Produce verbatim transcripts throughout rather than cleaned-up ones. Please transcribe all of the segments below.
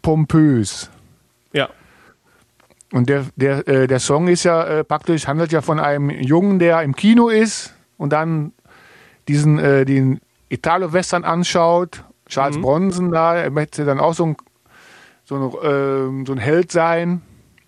pompös. Ja. Und der, der, äh, der Song ist ja äh, praktisch, handelt ja von einem Jungen, der im Kino ist und dann diesen, äh, den Italo-Western anschaut. Charles mhm. Bronson da, er möchte dann auch so ein, so ein, äh, so ein Held sein.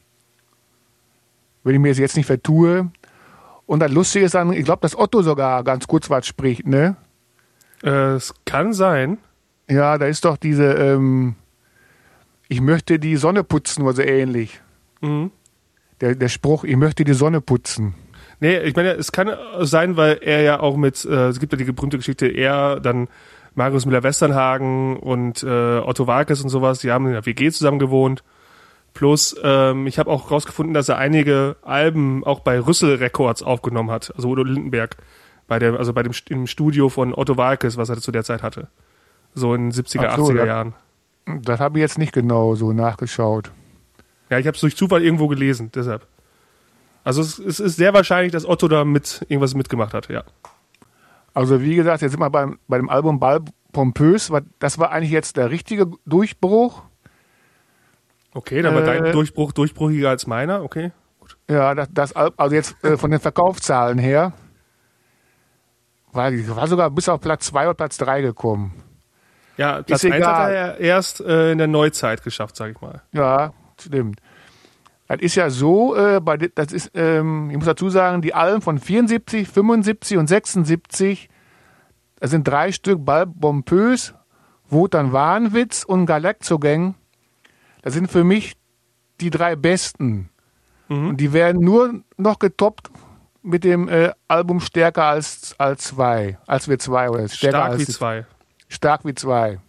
Wenn ich mir das jetzt nicht vertue. Und das Lustige ist dann, ich glaube, dass Otto sogar ganz kurz was spricht, ne? Äh, es kann sein. Ja, da ist doch diese, ähm, ich möchte die Sonne putzen oder so ähnlich. Mhm. Der, der Spruch, ich möchte die Sonne putzen. Nee, ich meine, es kann sein, weil er ja auch mit, äh, es gibt ja die berühmte Geschichte, er, dann Marius Müller-Westernhagen und äh, Otto Waalkes und sowas, die haben in der W G zusammen gewohnt. Plus, ähm, ich habe auch rausgefunden, dass er einige Alben auch bei Rüssel Records aufgenommen hat, also Udo Lindenberg, bei der, also bei dem im Studio von Otto Waalkes, was er zu der Zeit hatte. So in den siebziger, so, achtziger das, Jahren. Das habe ich jetzt nicht genau so nachgeschaut. Ja, ich habe es durch Zufall irgendwo gelesen, deshalb. Also es, es ist sehr wahrscheinlich, dass Otto da mit irgendwas mitgemacht hat, ja. Also wie gesagt, jetzt sind wir beim, bei dem Album Ball pompös. Das war eigentlich jetzt der richtige Durchbruch. Okay, dann war äh, dein Durchbruch durchbruchiger als meiner, okay. Gut. Ja, das, das also jetzt äh, von den Verkaufszahlen her war, war sogar bis auf Platz zwei oder Platz drei gekommen. Ja, Platz eins hat er ja erst äh, in der Neuzeit geschafft, sag ich mal. Ja, stimmt. Das ist ja so, äh, bei, das ist, ähm, ich muss dazu sagen, die Alben von vierundsiebzig, fünfundsiebzig und sechsundsiebzig, das sind drei Stück, Ball pompös, Wotan Wahnwitz und Galakzogang. Das sind für mich die drei besten. Mhm. Und die werden nur noch getoppt mit dem äh, Album Stärker als, als zwei, als wir zwei. Oder stärker Stark als wie die, zwei. Stark wie zwei.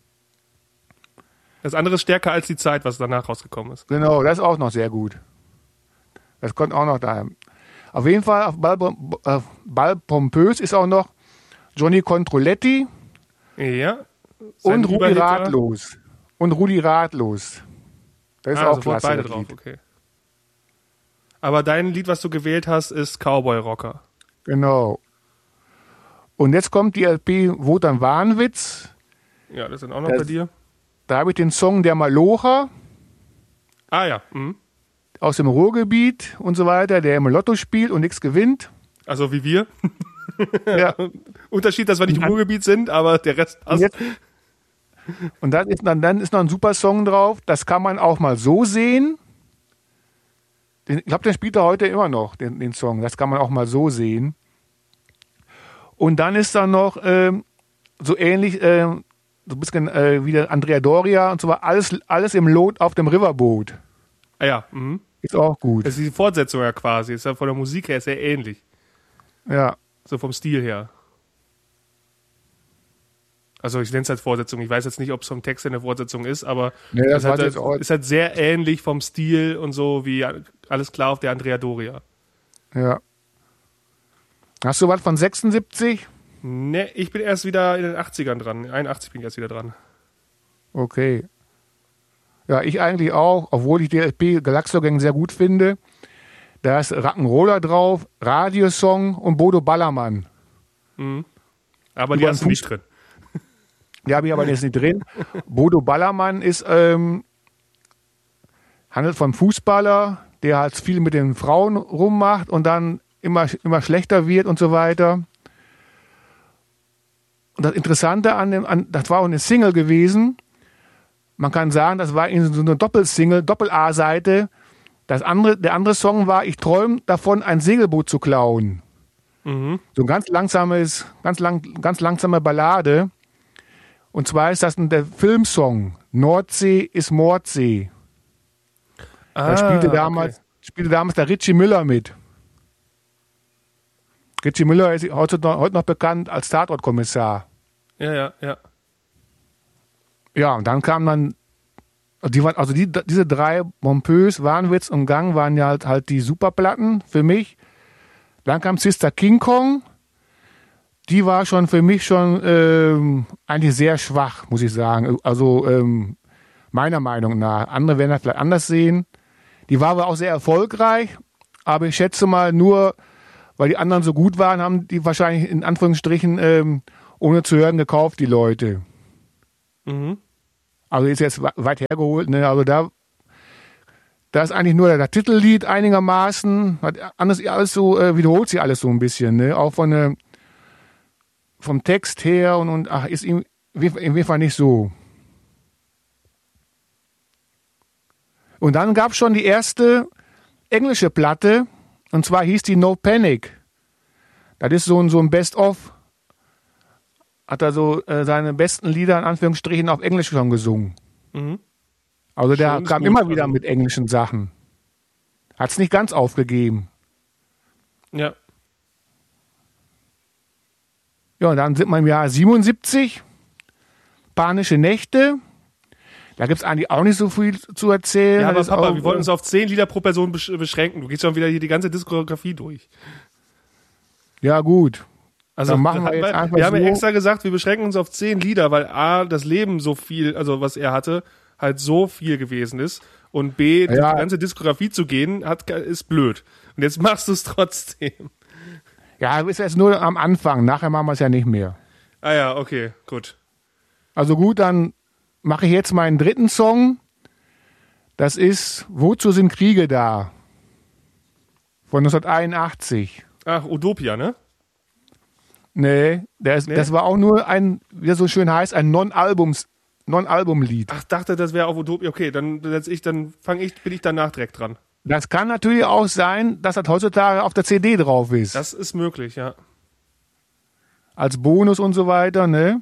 Das andere ist stärker als die Zeit, was danach rausgekommen ist. Genau, das ist auch noch sehr gut. Das kommt auch noch da. Auf jeden Fall, auf Ball, äh, Ball pompös ist auch noch Johnny Controletti ja, und Rudi Ratlos. Und Rudi Ratlos. Das ist ah, auch klasse. Beide drauf, okay. Aber dein Lied, was du gewählt hast, ist Cowboy Rocker. Genau. Und jetzt kommt die L P Wotan Wahnwitz. Ja, das sind auch noch das, bei dir. Da habe ich den Song Der Malocher. Ah ja. Mhm. Aus dem Ruhrgebiet und so weiter, der im Lotto spielt und nichts gewinnt. Also wie wir. Ja. Unterschied, dass wir nicht im Ruhrgebiet sind, aber der Rest passt. Und, jetzt, und dann, ist, dann, dann ist noch ein super Song drauf. Das kann man auch mal so sehen. Den, ich glaube, den spielt er heute immer noch, den, den Song. Das kann man auch mal so sehen. Und dann ist da noch ähm, so ähnlich, ähm, so ein bisschen äh, wie der Andrea Doria und so war alles, alles im Lot auf dem Riverboot. Ah ja, mhm. Ist auch gut. Das ist die Fortsetzung ja quasi. Ist ja von der Musik her sehr ähnlich. Ja. So vom Stil her. Also ich nenne es halt Fortsetzung. Ich weiß jetzt nicht, ob es vom Text eine Fortsetzung ist, aber nee, es das ist, halt, ist halt sehr ähnlich vom Stil und so wie Alles klar auf der Andrea Doria. Ja. Hast du was von sechsundsiebzig? Ne, ich bin erst wieder in den achtzigern dran. einundachtzig bin ich erst wieder dran. Okay. Ja, ich eigentlich auch, obwohl ich die L P Galakzogang sehr gut finde. Da ist Rock'n'Roller drauf, Radiosong und Bodo Ballermann. Mhm. Aber die hast du nicht drin. Die habe ich aber jetzt nicht drin. Bodo Ballermann ist, ähm, handelt von Fußballer, der halt viel mit den Frauen rummacht und dann immer, immer schlechter wird und so weiter. Und das Interessante an dem, an, das war auch eine Single gewesen. Man kann sagen, das war so eine Doppelsingle, Doppel-A-Seite. Das andere, der andere Song war, ich träume davon, ein Segelboot zu klauen. Mhm. So ein ganz langsames, ganz lang, ganz langsame Ballade. Und zwar ist das der Filmsong Nordsee ist Mordsee. Ah, da spielte damals, okay. spielte damals der Ritchie Müller mit. Ritchie Müller ist heute noch, heute noch bekannt als Tatortkommissar. Ja, ja, ja. Ja, und dann kam dann, die waren, also die, diese drei, Pompös, Wahnwitz und Gang, waren ja halt, halt die Superplatten für mich. Dann kam Sister King Kong. Die war schon für mich schon ähm, eigentlich sehr schwach, muss ich sagen. Also ähm, meiner Meinung nach. Andere werden das vielleicht anders sehen. Die war aber auch sehr erfolgreich. Aber ich schätze mal nur, weil die anderen so gut waren, haben die wahrscheinlich in Anführungsstrichen ähm, ohne zu hören gekauft, die Leute. Mhm. Also ist jetzt weit hergeholt, ne? Also da, da ist eigentlich nur das Titellied einigermaßen, anders alles so, äh, wiederholt sich alles so ein bisschen, ne? Auch von der, vom Text her und, und ach, ist ihm in jedem Fall nicht so. Und dann gab es schon die erste englische Platte, und zwar hieß die No Panic. Das ist so ein, so ein Best-of. Hat er so äh, seine besten Lieder in Anführungsstrichen auf Englisch schon gesungen. Mhm. Also der Schön kam immer wieder also. mit englischen Sachen. Hat es nicht ganz aufgegeben. Ja. Ja, und dann sind wir im Jahr siebenundsiebzig. Panische Nächte. Da gibt es eigentlich auch nicht so viel zu erzählen. Ja, aber Papa, auch, wir wollten uns auf zehn Lieder pro Person beschränken. Du gehst schon wieder hier die ganze Diskografie durch. Ja, gut. Also dann machen wir, jetzt wir, einfach wir haben so. ja extra gesagt, wir beschränken uns auf zehn Lieder, weil A, das Leben so viel, also was er hatte, halt so viel gewesen ist. Und B, ja. die ganze Diskografie zu gehen, hat, ist blöd. Und jetzt machst du es trotzdem. Ja, ist jetzt nur am Anfang. Nachher machen wir es ja nicht mehr. Ah ja, okay, gut. Also gut, dann mache ich jetzt meinen dritten Song. Das ist Wozu sind Kriege da? Von neunzehnhunderteinundachtzig. Ach, Utopia, ne? Nee, der ist, nee, das war auch nur ein, wie es so schön heißt, ein Non-Albums, Non-Album-Lied. Ach, dachte, das wäre auf Utopia. Okay, dann setz ich, dann fange ich, bin ich danach direkt dran. Das kann natürlich auch sein, dass das heutzutage auf der C D drauf ist. Das ist möglich, ja. Als Bonus und so weiter, ne?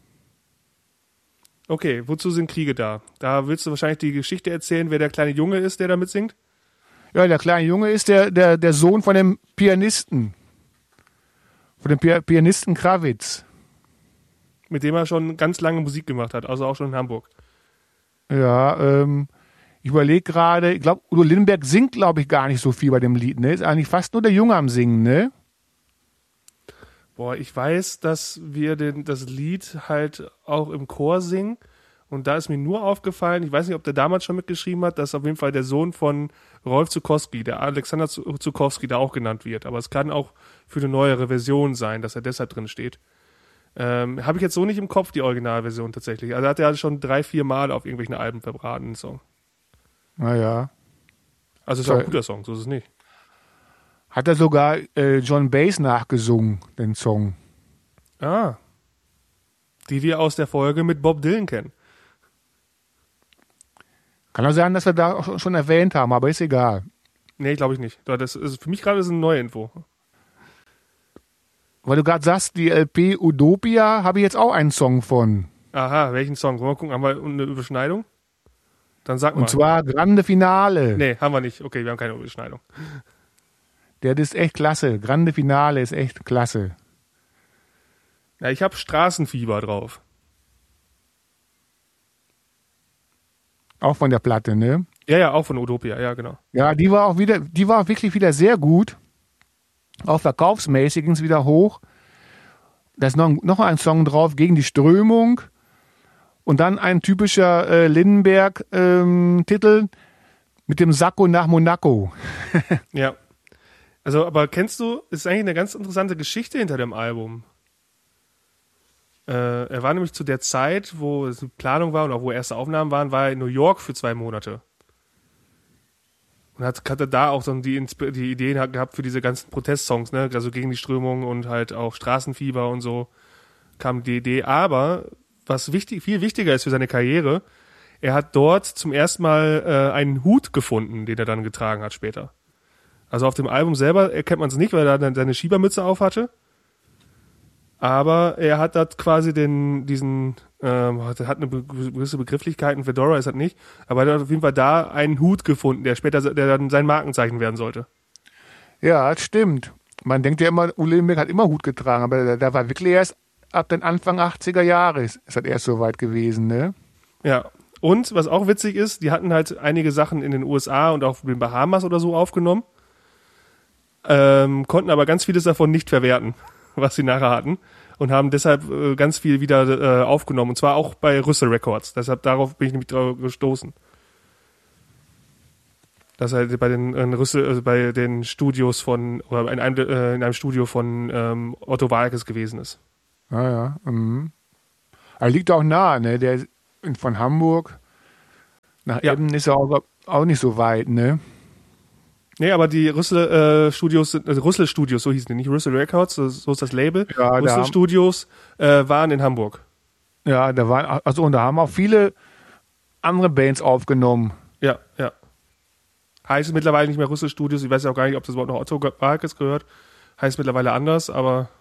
Okay, wozu sind Kriege da? Da willst du wahrscheinlich die Geschichte erzählen, wer der kleine Junge ist, der da mitsingt? Ja, der kleine Junge ist der, der, der Sohn von dem Pianisten. Von dem Pi- Pianisten Krawitz. Mit dem er schon ganz lange Musik gemacht hat, also auch schon in Hamburg. Ja, ähm, ich überlege gerade, ich glaube, Udo Lindenberg singt, glaube ich, gar nicht so viel bei dem Lied, ne? Ist eigentlich fast nur der Junge am Singen, ne? Boah, ich weiß, dass wir den, das Lied halt auch im Chor singen. Und da ist mir nur aufgefallen, ich weiß nicht, ob der damals schon mitgeschrieben hat, dass auf jeden Fall der Sohn von Rolf Zukowski, der Alexander Zukowski, da auch genannt wird. Aber es kann auch für eine neuere Version sein, dass er deshalb drin steht. Ähm, Habe ich jetzt so nicht im Kopf, die Originalversion tatsächlich. Also hat er schon drei, vier Mal auf irgendwelchen Alben verbraten, den Song. Naja. Also ist auch ein guter Song, so ist es nicht. Hat er sogar äh, John Bass nachgesungen, den Song. Ah. Die wir aus der Folge mit Bob Dylan kennen. Kann auch sein, dass wir da auch schon erwähnt haben, aber ist egal. Nee, glaube ich nicht. Das ist, für mich gerade ist eine neue Info. Weil du gerade sagst, die L P Utopia, habe ich jetzt auch einen Song von. Aha, welchen Song? Wollen wir gucken, haben wir eine Überschneidung? Dann sag mal. Und zwar Grande Finale. Nee, haben wir nicht. Okay, wir haben keine Überschneidung. Der ist echt klasse. Grande Finale ist echt klasse. Ja, ich habe Straßenfieber drauf. Auch von der Platte, ne? Ja, ja, auch von Utopia, ja, genau. Ja, die war auch wieder, die war wirklich wieder sehr gut. Auch verkaufsmäßig ging es wieder hoch. Da ist noch, noch ein Song drauf, Gegen die Strömung. Und dann ein typischer äh, Lindenberg-Titel ähm, mit dem Sakko nach Monaco. Ja. Also, aber kennst du, ist eigentlich eine ganz interessante Geschichte hinter dem Album. Äh, er war nämlich zu der Zeit, wo es eine Planung war und auch wo erste Aufnahmen waren, war er in New York für zwei Monate. Und hat, hatte da auch so die, die Ideen gehabt für diese ganzen Protestsongs, ne? Also gegen die Strömung und halt auch Straßenfieber und so kam die Idee. Aber was wichtig, viel wichtiger ist für seine Karriere, er hat dort zum ersten Mal äh, einen Hut gefunden, den er dann getragen hat später. Also auf dem Album selber erkennt man es nicht, weil er dann seine Schiebermütze auf hatte. Aber er hat dort quasi den, diesen, ähm, hat eine gewisse Begrifflichkeit, ein Fedora ist das nicht, aber er hat auf jeden Fall da einen Hut gefunden, der später, der dann sein Markenzeichen werden sollte. Ja, das stimmt. Man denkt ja immer, Udo Lindenberg hat immer Hut getragen, aber da, da war wirklich erst ab den Anfang achtziger Jahre ist das erst so weit gewesen, ne? Ja. Und was auch witzig ist, die hatten halt einige Sachen in den U S A und auch in den Bahamas oder so aufgenommen, ähm, konnten aber ganz vieles davon nicht verwerten, was sie nachher hatten, und haben deshalb äh, ganz viel wieder äh, aufgenommen, und zwar auch bei Rüssel Records. Deshalb darauf bin ich nämlich drauf gestoßen. Dass halt bei den äh, Rüssel, also bei den Studios von, oder in einem, äh, in einem Studio von ähm, Otto Waalkes gewesen ist. Ah ja. Mhm. Aber liegt auch nah, ne? Der von Hamburg nach Ja. Emden ist ja auch, auch nicht so weit, ne? Nee, aber die Rüssel äh, Studios, sind- also Rüssel Studios, so hießen die, nicht Rüssel Records, so so ist das Label. Ja, da Rüssel haben- Studios äh, waren in Hamburg. Ja, da waren, also und da haben auch viele andere Bands aufgenommen. Ja, ja. Heißt mittlerweile nicht mehr Rüssel Studios, ich weiß ja auch gar nicht, ob das überhaupt noch Otto Walkes gehört. Heißt mittlerweile anders, aber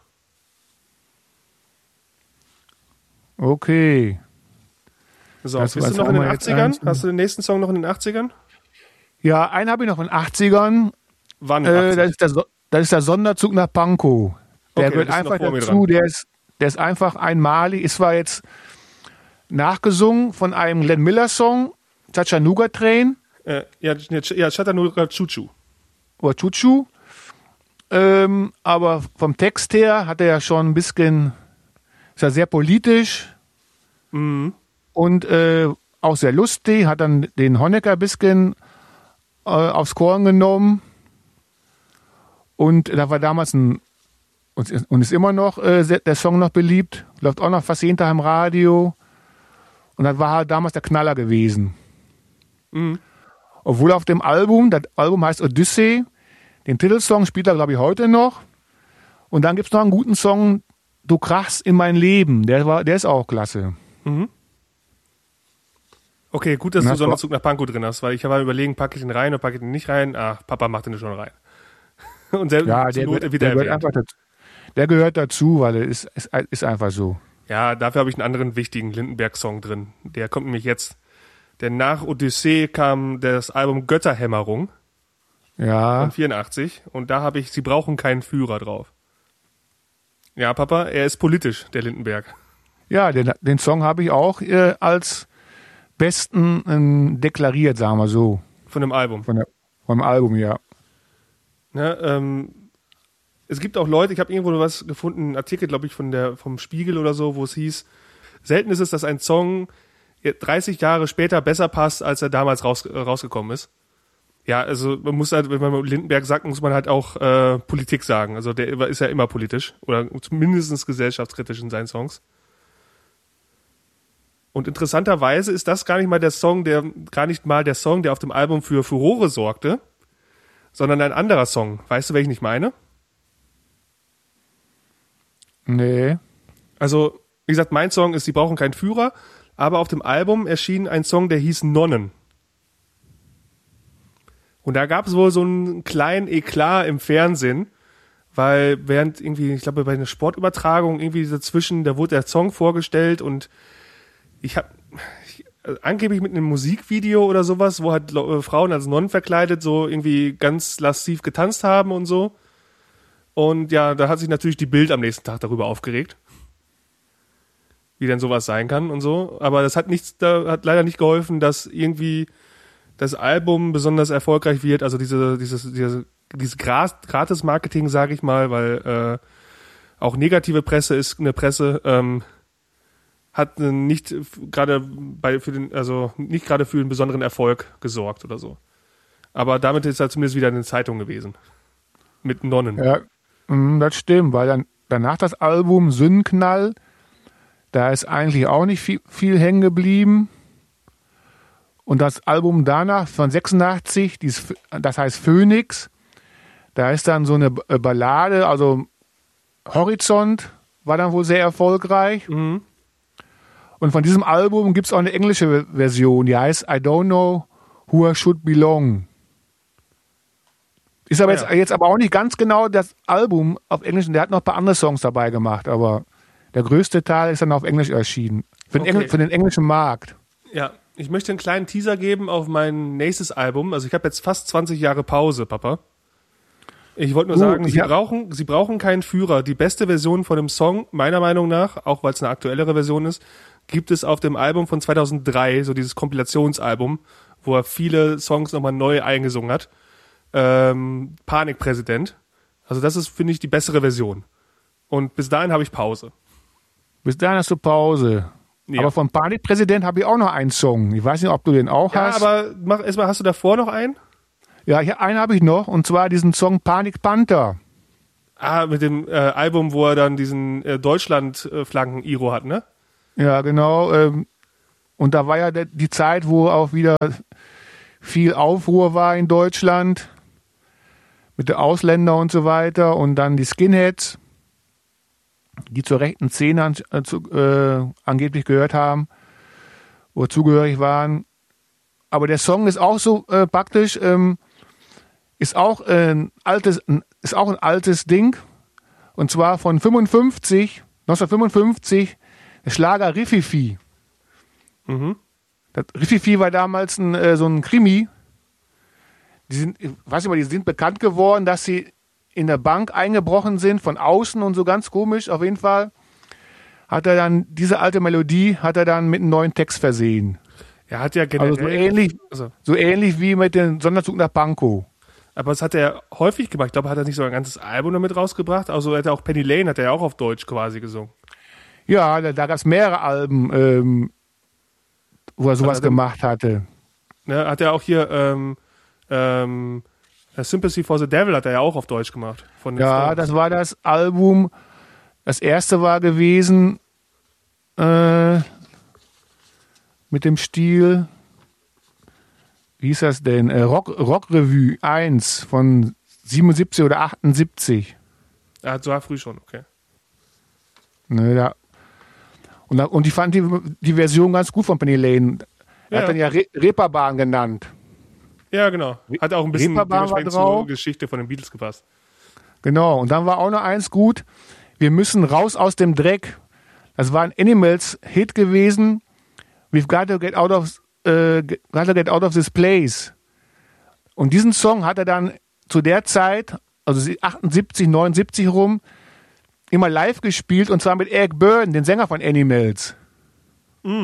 Okay. so, Das- bist was du noch haben in den wir jetzt achtzigern? eins? Hast du den nächsten Song noch in den achtzigern? Ja, einen habe ich noch von den achtzigern. Wann? Äh, achtzig? das, ist der, So- das ist der Sonderzug nach Pankow. Der Okay, gehört bist du noch einfach vor mir dazu. dran. Der ist, der ist einfach einmalig. Ist zwar jetzt nachgesungen von einem Glenn Miller Song, Chattanooga Train Äh, ja, ja, Chattanooga Chuchu. oder Chuchu. Ähm, aber vom Text her hat er ja schon ein bisschen, ist ja sehr politisch Mhm. und äh, auch sehr lustig. Hat dann den Honecker ein bisschen äh, aufs Korn genommen. Und da war damals ein, und ist, und ist immer noch äh, sehr- der Song noch beliebt. Läuft auch noch fast jeden Tag im Radio. Und das war halt damals der Knaller gewesen. Mhm. Obwohl auf dem Album, das Album heißt Odyssey, den Titelsong spielt er, glaube ich, heute noch. Und dann gibt es noch einen guten Song, Du krachst in mein Leben. Der, war, der ist auch klasse. Okay, gut, dass Na, du so- Sonderzug nach Pankow drin hast, weil ich war überlegen, packe ich den rein oder packe ich den nicht rein? Ach, Papa macht den schon rein. Und der, Ja, zur der, Not der, wieder gehört erwähnt. einfach dazu. Der gehört dazu, weil er ist, ist, ist einfach so. Ja, dafür habe ich einen anderen wichtigen Lindenberg-Song drin. Der kommt nämlich jetzt. Denn nach Odyssee kam das Album Götterhämmerung Ja, von vierundachtzig und da habe ich Sie brauchen keinen Führer drauf. Ja, Papa, er ist politisch, der Lindenberg. ja den, den Song habe ich auch äh, als besten ähm, deklariert, sagen wir so, Von dem Album. von der, vom Album, ja. Ne, ähm, es gibt auch Leute, ich habe irgendwo was gefunden, einen Artikel, glaube ich, von der, vom Spiegel oder so, wo es hieß, selten ist es, dass ein Song dreißig Jahre später besser passt, als er damals raus, äh, rausgekommen ist. Ja, also man muss halt, wenn man Lindenberg sagt, muss man halt auch äh, Politik sagen. Also der ist ja immer politisch oder zumindest gesellschaftskritisch in seinen Songs. Und interessanterweise ist das gar nicht mal der Song, der gar nicht mal der Song, der auf dem Album für Furore sorgte, sondern ein anderer Song. Weißt du, welchen ich meine? Nee. Also, wie gesagt, mein Song ist Sie brauchen keinen Führer, aber auf dem Album erschien ein Song, der hieß Nonnen. Und da gab es wohl so einen kleinen Eklat im Fernsehen, weil während irgendwie, ich glaube bei einer Sportübertragung irgendwie dazwischen, da wurde der Song vorgestellt und ich habe angeblich mit einem Musikvideo oder sowas, wo halt äh, Frauen als Nonnen verkleidet so irgendwie ganz lasziv getanzt haben und so. Und ja, da hat sich natürlich die Bild am nächsten Tag darüber aufgeregt, wie denn sowas sein kann und so. Aber das hat nichts, da hat leider nicht geholfen, dass irgendwie das Album besonders erfolgreich wird. Also diese, dieses, diese, dieses Gratis-Marketing, sage ich mal, weil äh, auch negative Presse ist eine Presse, ähm, hat nicht gerade bei für den, also nicht gerade für einen besonderen Erfolg gesorgt oder so. Aber damit ist er zumindest wieder in den Zeitungen gewesen. Mit Nonnen. Ja, mm, das stimmt, weil dann danach das Album Sündenknall, da ist eigentlich auch nicht viel, viel hängen geblieben. Und das Album danach von sechsundachtzig, dies, das heißt Phoenix, da ist dann so eine B- Ballade, also Horizont war dann wohl sehr erfolgreich. Mhm. Und von diesem Album gibt es auch eine englische Version, die heißt I Don't Know Who I Should Belong. Ist aber Ah, jetzt, ja. jetzt aber auch nicht ganz genau das Album auf Englisch. Und der hat noch ein paar andere Songs dabei gemacht, aber der größte Teil ist dann auf Englisch erschienen. Für den, Okay. Engl- für den englischen Markt. Ja, ich möchte einen kleinen Teaser geben auf mein nächstes Album. Also ich habe jetzt fast zwanzig Jahre Pause, Papa. Ich wollte nur Oh, sagen, ich Sie hab- brauchen, Sie brauchen keinen Führer. Die beste Version von dem Song, meiner Meinung nach, auch weil es eine aktuellere Version ist, gibt es auf dem Album von zweitausenddrei, so dieses Kompilationsalbum, wo er viele Songs nochmal neu eingesungen hat. Ähm, Panikpräsident. Also das ist, finde ich, die bessere Version. Und bis dahin habe ich Pause. Bis dahin hast du Pause. Ja. Aber von Panikpräsident habe ich auch noch einen Song. Ich weiß nicht, ob du den auch Ja, hast. aber mach erstmal, hast du davor noch einen? Ja, ich, einen habe ich noch, und zwar diesen Song Panik Panther. Ah, mit dem äh, Album, wo er dann diesen äh, Deutschland-Flaggen-Iro hat, ne? Ja, genau. Ähm, Und da war ja die Zeit, wo auch wieder viel Aufruhr war in Deutschland mit den Ausländern und so weiter und dann die Skinheads, die zur rechten Szene an, äh, zu, äh, angeblich gehört haben oder zugehörig waren. Aber der Song ist auch so äh, praktisch, ähm, ist auch ein altes, ist auch ein altes Ding. Und zwar von fünfundfünfzig, neunzehnhundertfünfundfünfzig, der Schlager Riffifi. Mhm. Das Riffifi war damals ein, äh, so ein Krimi. Die sind, ich weiß nicht mal, die sind bekannt geworden, dass sie in der Bank eingebrochen sind, von außen und so, ganz komisch. Auf jeden Fall hat er dann diese alte Melodie, hat er dann mit einem neuen Text versehen. Er hat ja generell... Also so ähnlich, also. so ähnlich wie mit dem Sonderzug nach Pankow. Aber das hat er häufig gemacht. Ich glaube, hat er nicht so ein ganzes Album damit rausgebracht. Also hat er auch Penny Lane, hat er ja auch auf Deutsch quasi gesungen. Ja, da, da gab es mehrere Alben, ähm, wo er sowas also, gemacht hatte. Ne, hat er auch hier ähm, ähm, Sympathy for the Devil hat er ja auch auf Deutsch gemacht. Von den Ja, Stones. das war das Album. Das erste war gewesen äh, mit dem Stil, wie hieß das denn? Äh, Rock, Rock Revue eins von siebenundsiebzig oder achtundsiebzig. Ah, so früh schon, okay. Ne, da, und, da, und ich fand die, die Version ganz gut von Penny Lane. Er Ja. hat dann ja Re Reeperbahn genannt. Ja, genau. Hat auch ein bisschen Reeperbahn war dementsprechend drauf. zur Geschichte von den Beatles gepasst. Genau, und dann war auch noch eins gut. Wir müssen raus aus dem Dreck. Das war ein Animals-Hit gewesen. We've got to get out of, äh, got to get out of this place. Und diesen Song hat er dann zu der Zeit, also achtundsiebzig, neunundsiebzig rum, immer live gespielt, und zwar mit Eric Burdon, den Sänger von Animals. Mm.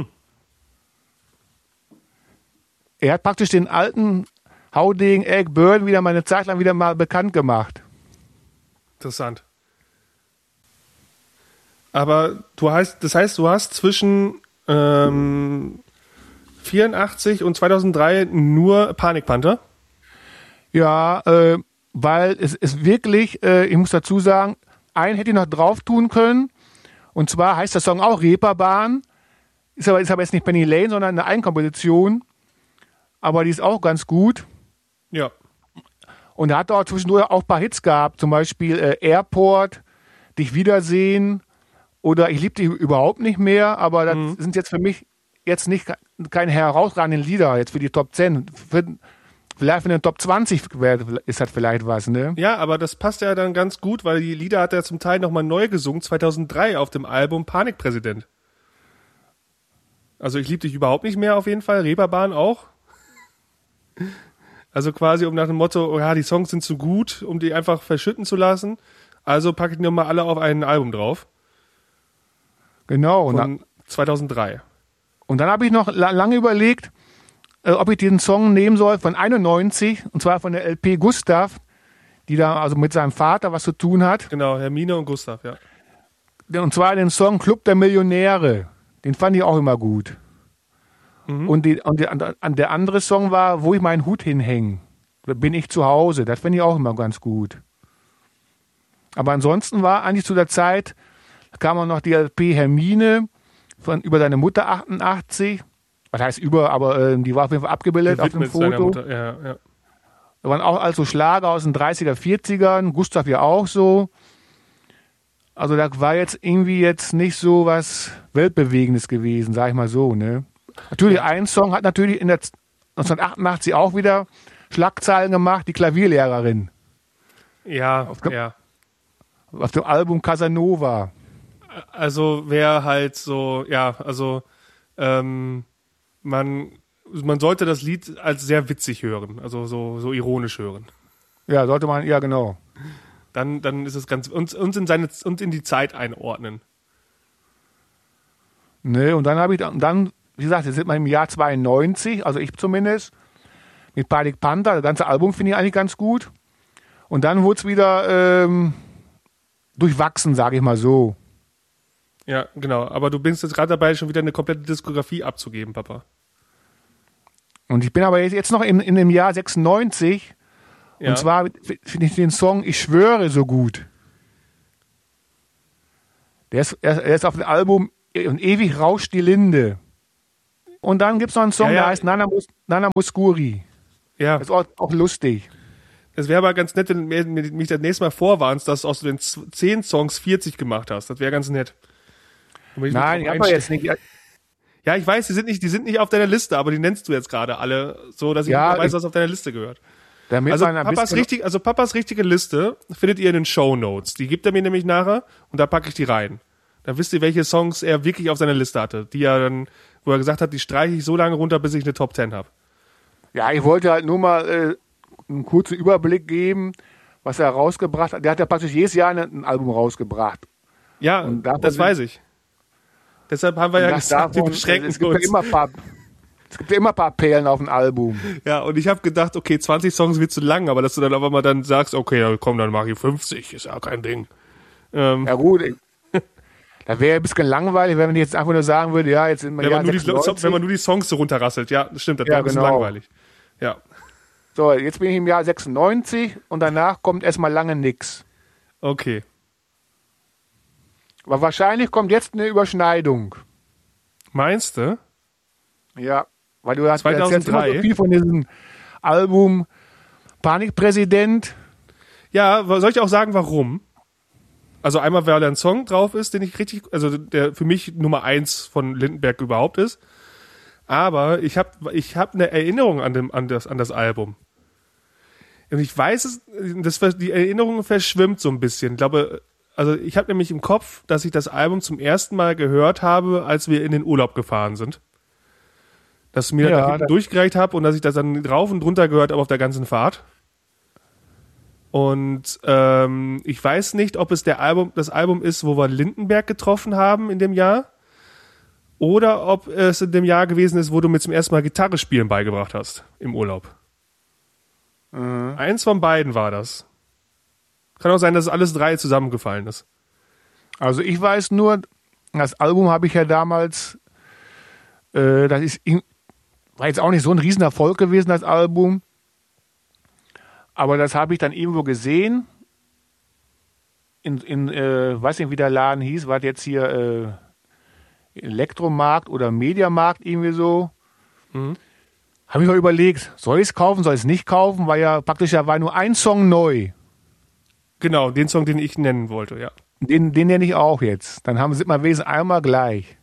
Er hat praktisch den alten Haudegen Eric Burdon wieder mal eine Zeit lang wieder mal bekannt gemacht. Interessant. Aber du heißt, das heißt, du hast zwischen ähm, vierundachtzig und zweitausenddrei nur Panikpanther? Ja, äh, weil es ist wirklich, äh, ich muss dazu sagen, einen hätte ich noch drauf tun können. Und zwar heißt der Song auch Reeperbahn. Ist aber, ist aber jetzt nicht Penny Lane, sondern eine Eigenkomposition. Aber die ist auch ganz gut. Ja. Und er hat auch zwischendurch auch ein paar Hits gehabt. Zum Beispiel äh, Airport, Dich wiedersehen oder Ich lieb dich überhaupt nicht mehr. Aber das Mhm. sind jetzt für mich jetzt nicht keine herausragenden Lieder jetzt für die Top zehn. Für, vielleicht für den Top zwanzig wär, ist das vielleicht was, ne? Ja, aber das passt ja dann ganz gut, weil die Lieder hat er zum Teil nochmal neu gesungen, zweitausenddrei auf dem Album Panikpräsident. Also ich lieb dich überhaupt nicht mehr auf jeden Fall, Reeperbahn auch. Also quasi um nach dem Motto, oh ja, die Songs sind zu gut, um die einfach verschütten zu lassen. Also packe ich die nochmal alle auf ein Album drauf. Genau. Und, Von da, zweitausenddrei. und dann habe ich noch la lange überlegt, äh, ob ich diesen Song nehmen soll von einundneunzig, und zwar von der L P Gustav, die da also mit seinem Vater was zu tun hat. Genau, Hermine und Gustav, ja. Und zwar den Song Club der Millionäre. Den fand ich auch immer gut. Mhm. Und, die, und der, der andere Song war, Wo ich meinen Hut hinhänge. Da bin ich zu Hause. Das finde ich auch immer ganz gut. Aber ansonsten war eigentlich zu der Zeit, da kam auch noch die L P Hermine von über seine Mutter achtundachtzig. Was heißt über, aber äh, die war auf jeden Fall abgebildet auf dem Gewidmet seiner Foto. Mutter, ja, ja. Da waren auch also Schlager aus den dreißiger, vierzigern. Gustav ja auch so. Also da war jetzt irgendwie jetzt nicht so was Weltbewegendes gewesen, sag ich mal so, ne? Natürlich, ein Song hat natürlich in der neunzehnhundertachtundachtzig auch wieder Schlagzeilen gemacht, die Klavierlehrerin. Ja, Auf dem- ja. Auf dem Album Casanova. Also wer halt so, ja, also ähm, man, man sollte das Lied als sehr witzig hören, also so, so ironisch hören. Ja, sollte man, ja genau. Dann, dann ist es ganz, uns, uns in seine, uns in die Zeit einordnen. Ne, und dann habe ich dann, dann, wie gesagt, jetzt sind wir im Jahr zweiundneunzig, also ich zumindest, mit Panik Panther, das ganze Album finde ich eigentlich ganz gut. Und dann wurde es wieder ähm, durchwachsen, sage ich mal so. Ja, genau. Aber du bist jetzt gerade dabei, schon wieder eine komplette Diskografie abzugeben, Papa. Und ich bin aber jetzt, jetzt noch in, in dem Jahr sechsundneunzig. Ja. Und zwar finde ich den Song Ich schwöre so gut. Der ist, er er ist auf dem Album Und ewig rauscht die Linde. und dann gibt es noch einen Song, Ja, ja. der heißt Nana, Mus Nana Muscuri. Ja, Das ist auch, auch lustig. es wäre aber ganz nett, wenn du mir- mich das nächste Mal vorwarnst, dass du aus den z- zehn Songs vierzig gemacht hast. Das wäre ganz nett. Damit ich mich Nein, ich drauf habe einstelle. jetzt nicht. Ja, ich weiß, die sind nicht, die sind nicht auf deiner Liste, aber die nennst du jetzt gerade alle, so dass ich Ja, nicht weiß, ich- was auf deiner Liste gehört. Damit Also man ein Papas, bisschen, richtig, also Papas richtige Liste findet ihr in den Shownotes. Die gibt er mir nämlich nachher und da packe ich die rein. Dann wisst ihr, welche Songs er wirklich auf seiner Liste hatte, die er dann, wo er gesagt hat, die streiche ich so lange runter, bis ich eine Top Ten habe. ja, ich wollte halt nur mal äh, einen kurzen Überblick geben, was er rausgebracht hat. Der hat ja praktisch jedes Jahr ein, ein Album rausgebracht. Ja, Und davon das sind- weiß ich. Deshalb haben wir ja Und das gesagt, wir davon, beschränken es gibt ja uns. immer ein paar, es gibt ja immer ein paar Perlen auf dem Album. Ja, und ich habe gedacht, okay, zwanzig Songs wird zu lang, aber dass du dann auf einmal dann sagst, okay, ja, komm, dann mach ich fünfzig, ist ja kein Ding. Ähm, Ja gut, ich- das wäre ein bisschen langweilig, wenn man jetzt einfach nur sagen würde, ja, jetzt sind wir wenn, ja man nur die, sechsundneunzig. wenn man nur die Songs so runterrasselt, ja, das stimmt, das Ja, wäre ein bisschen genau. langweilig. Ja, So, jetzt bin ich im Jahr sechsundneunzig und danach kommt erstmal lange nix. okay. Aber wahrscheinlich kommt jetzt eine Überschneidung. Meinst du? Ja, weil du hast zweitausenddrei? erzählst immer so viel von diesem Album Panikpräsident. Ja, soll ich auch sagen, warum? Also einmal, weil da ein Song drauf ist, den ich richtig, also der für mich Nummer eins von Lindenberg überhaupt ist. Aber ich habe ich hab eine Erinnerung an, dem, an, das, an das Album. Und ich weiß es, das, die Erinnerung verschwimmt so ein bisschen. Ich glaube, also ich habe nämlich im Kopf, dass ich das Album zum ersten Mal gehört habe, als wir in den Urlaub gefahren sind. Dass ich mir Ja, das hinten das- durchgereicht habe und dass ich das dann rauf und runter gehört habe auf der ganzen Fahrt. Und ähm, ich weiß nicht, ob es der Album, das Album ist, wo wir Lindenberg getroffen haben in dem Jahr. Oder ob es in dem Jahr gewesen ist, wo du mir zum ersten Mal Gitarre spielen beigebracht hast im Urlaub. Mhm. Eins von beiden war das. Kann auch sein, dass es alles drei zusammengefallen ist. Also ich weiß nur, das Album habe ich ja damals, äh, das ist, in- war jetzt auch nicht so ein Riesenerfolg gewesen, das Album. Aber das habe ich dann irgendwo gesehen. In, in äh, weiß nicht, wie der Laden hieß, war jetzt hier äh, Elektromarkt oder Mediamarkt irgendwie so. Mhm. Habe ich mal überlegt, soll ich es kaufen, soll ich es nicht kaufen, weil ja praktisch ja war nur ein Song neu. Genau, den Song, den ich nennen wollte, ja. Den, den nenne ich auch jetzt. Dann haben sie mal wenigstens einmal gleich.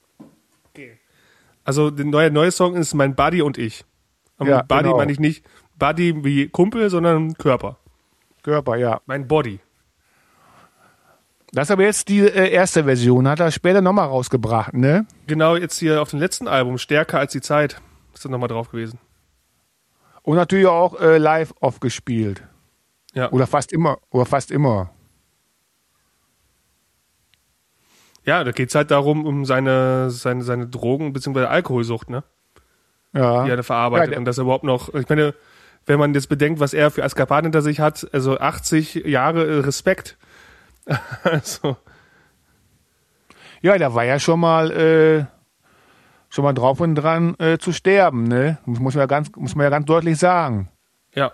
Also der neue, neue Song ist Mein Buddy und ich. Und Ja, mit Buddy genau. meine ich nicht Buddy wie Kumpel, sondern Körper. Körper, ja. Mein Body. Das ist aber jetzt die äh, erste Version, hat er später nochmal rausgebracht, ne? Genau, jetzt hier auf dem letzten Album, Stärker als die Zeit, ist da nochmal drauf gewesen. Und natürlich auch äh, live aufgespielt. Ja. Oder fast immer, oder fast immer. Ja, da geht's halt darum, um seine, seine, seine Drogen- bzw. Alkoholsucht, ne? Ja. Die er da verarbeitet. Ja, der- und dass er überhaupt noch, ich meine, wenn man jetzt bedenkt, was er für Eskapaden hinter sich hat, also achtzig Jahre äh, Respekt. Also, Ja, der war ja schon mal, äh, schon mal drauf und dran äh, zu sterben, ne? Muss, muss, man ja ganz, muss man ja ganz deutlich sagen. ja.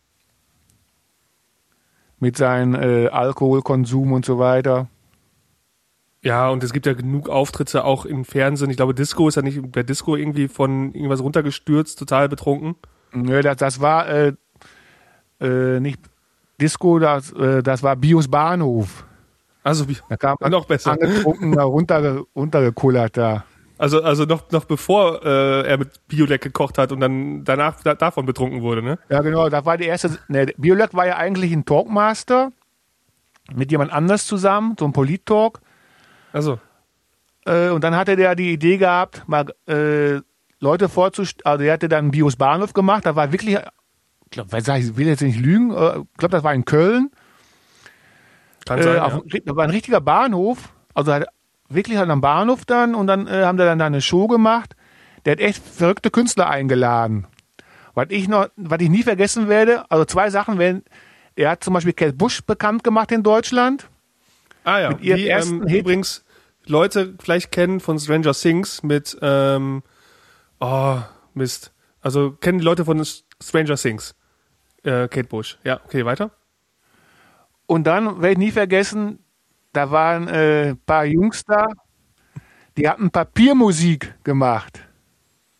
Mit seinem äh, Alkoholkonsum und so weiter. Ja, und es gibt ja genug Auftritte auch im Fernsehen. Ich glaube, Disco ist ja nicht bei Disco irgendwie von irgendwas runtergestürzt, total betrunken. Nö, das, das war äh, äh, nicht Disco, das, äh, das war Bios Bahnhof. Also, wie- Da kam noch besser. angetrunken, da runter, runtergekullert da. Also, also noch, noch bevor äh, er mit Biolek gekocht hat und dann danach da, davon betrunken wurde, ne? Ja, genau, das war die erste. Ne, Biolek war ja eigentlich ein Talkmaster mit jemand anders zusammen, so ein Polit-Talk. Also, Äh, und dann hatte der die Idee gehabt, mal äh, Leute vorzustellen. Also, er hatte dann Bios Bahnhof gemacht. Da war wirklich, ich glaube, ich will jetzt nicht lügen, äh, ich glaube, das war in Köln. kann Äh, sein, auf, ja. Da war ein richtiger Bahnhof. Also, halt, wirklich halt am Bahnhof dann. Und dann äh, haben die dann da eine Show gemacht. Der hat echt verrückte Künstler eingeladen. Was ich noch, was ich nie vergessen werde, also zwei Sachen werden. Er hat zum Beispiel Kate Bush bekannt gemacht in Deutschland. Ah ja, mit ihrem die ersten ähm, Hit. übrigens Leute vielleicht kennen von Stranger Things mit, ähm, oh, Mist. Also kennen die Leute von S- Stranger Things. Äh, Kate Bush. Ja, okay, weiter. Und dann werde ich nie vergessen, da waren äh, ein paar Jungs da, die hatten Papiermusik gemacht.